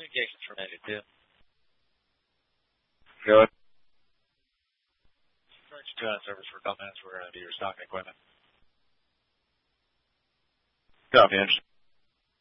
Communications from 82. Good. French 2 on service for a couple minutes. We're going to be restocking equipment. Copy, Angel.